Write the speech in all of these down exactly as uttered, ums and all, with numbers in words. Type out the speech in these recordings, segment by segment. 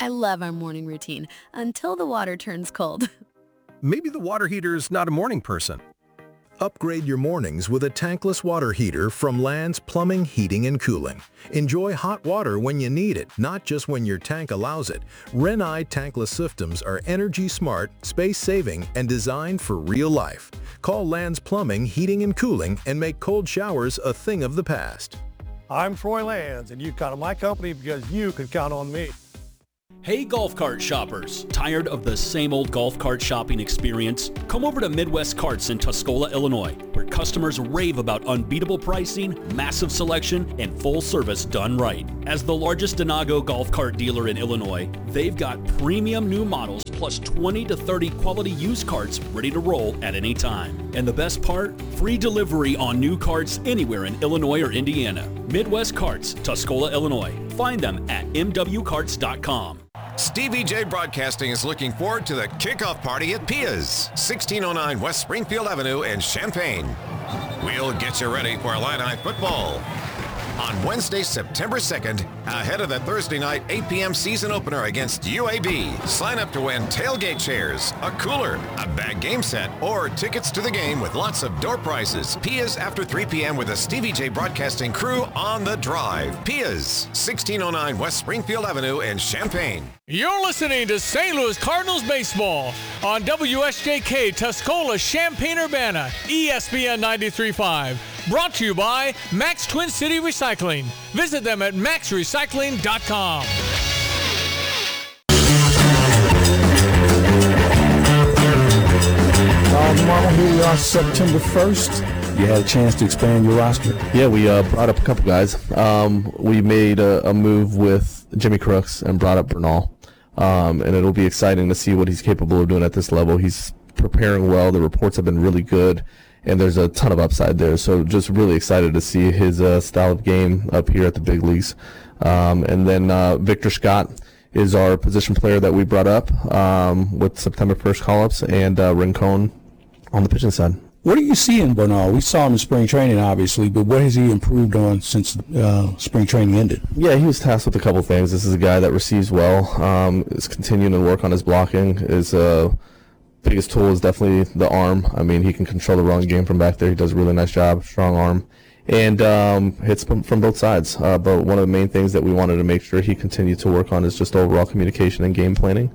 I love our morning routine until the water turns cold. Maybe the water heater's not a morning person. Upgrade your mornings with a tankless water heater from Land's Plumbing, Heating, and Cooling. Enjoy hot water when you need it, not just when your tank allows it. Renai tankless systems are energy smart, space-saving, and designed for real life. Call Land's Plumbing, Heating, and Cooling and make cold showers a thing of the past. I'm Troy Lands, and you count on my company because you can count on me. Hey golf cart shoppers, tired of the same old golf cart shopping experience? Come over to Midwest Carts in Tuscola, Illinois, where customers rave about unbeatable pricing, massive selection, and full service done right. As the largest Denago golf cart dealer in Illinois, they've got premium new models plus twenty to thirty quality used carts ready to roll at any time. And the best part? Free delivery on new carts anywhere in Illinois or Indiana. Midwest Carts, Tuscola, Illinois. Find them at m w carts dot com. Stevie J Broadcasting is looking forward to the kickoff party at Pia's, sixteen oh nine West Springfield Avenue in Champaign. We'll get you ready for Illini football on Wednesday, September second, ahead of the Thursday night eight p.m. season opener against U A B. Sign up to win tailgate chairs, a cooler, a bag game set, or tickets to the game with lots of door prizes. Pia's after three p.m. with the Stevie J Broadcasting crew on the drive. Pia's, sixteen oh nine West Springfield Avenue in Champaign. You're listening to Saint Louis Cardinals baseball on W S J K Tuscola, Champaign-Urbana, E S P N ninety-three point five. Brought to you by Max Twin City Recycling. Visit them at max recycling dot com. Uh, Marlon, here we are, September first. You had a chance to expand your roster. Yeah, we uh, brought up a couple guys. Um, we made a, a move with Jimmy Crooks and brought up Bernal. Um, and it'll be exciting to see what he's capable of doing at this level. He's preparing well. The reports have been really good, and there's a ton of upside there. So just really excited to see his uh, style of game up here at the big leagues. Um, and then uh, Victor Scott is our position player that we brought up um, with September first call-ups, and uh, Rincon on the pitching side. What do you see in Bernal? We saw him in spring training, obviously, but what has he improved on since uh, spring training ended? Yeah, he was tasked with a couple things. This is a guy that receives well, um, is continuing to work on his blocking. His uh, biggest tool is definitely the arm. I mean, he can control the run game from back there. He does a really nice job, strong arm, and um, hits from, from both sides. Uh, but one of the main things that we wanted to make sure he continued to work on is just overall communication and game planning.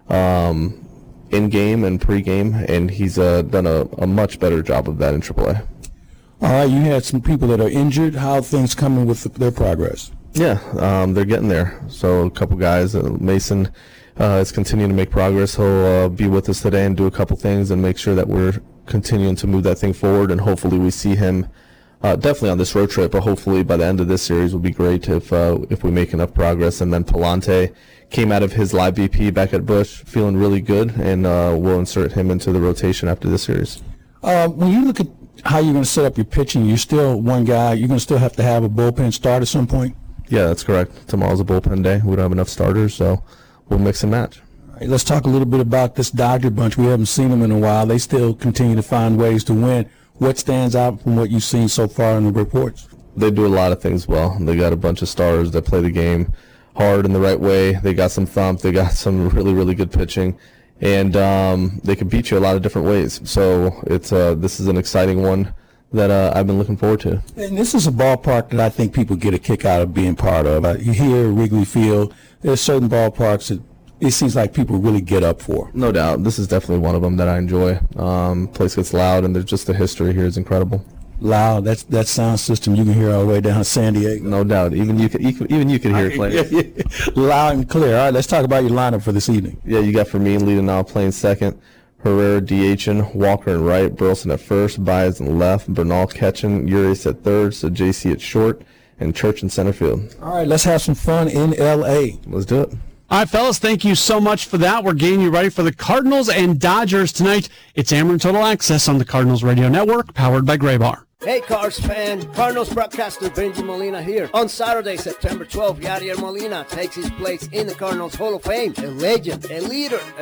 Um, in-game and pre-game, and he's uh, done a, a much better job of that in triple A. All right, you had some people that are injured. How are things coming with the, their progress? Yeah, um, they're getting there. So a couple guys, uh, Mason uh, is continuing to make progress. He'll uh, be with us today and do a couple things and make sure that we're continuing to move that thing forward, and hopefully we see him uh, definitely on this road trip, but hopefully by the end of this series will be great if uh, if we make enough progress. And then Palante came out of his live B P back at Busch feeling really good, and uh, we'll insert him into the rotation after this series. Uh, when you look at how you're going to set up your pitching, you're still one guy. You're going to still have to have a bullpen start at some point? Yeah, that's correct. Tomorrow's a bullpen day. We don't have enough starters, so we'll mix and match. All right, let's talk a little bit about this Dodger bunch. We haven't seen them in a while. They still continue to find ways to win. What stands out from what you've seen so far in the reports? They do a lot of things well. They got a bunch of stars that play the game hard in the right way. They got some thump. They got some really, really good pitching, and um, they can beat you a lot of different ways. So it's uh, this is an exciting one that uh, I've been looking forward to. And this is a ballpark that I think people get a kick out of being part of. Uh, you hear Wrigley Field. There's certain ballparks that it seems like people really get up for. No doubt. This is definitely one of them that I enjoy. Um, place gets loud, and there's just the history here is incredible. Loud. That's that sound system you can hear all the way down San Diego. No doubt. Even you can even you can hear it playing. Loud and clear. All right, let's talk about your lineup for this evening. Yeah, you got Fermin leading now, playing second. Herrera DHing, Walker in right, Burleson at first, Baez in left, Bernal catching, Urias at third, so J C at short, and Church in center field. All right, let's have some fun in L A. Let's do it. All right, fellas, thank you so much for that. We're getting you ready for the Cardinals and Dodgers tonight. It's Ameren Total Access on the Cardinals Radio Network, powered by Graybar. Hey, Cars fan, Cardinals broadcaster Benji Molina here. On Saturday, September twelfth, Yadier Molina takes his place in the Cardinals Hall of Fame. A legend, a leader, a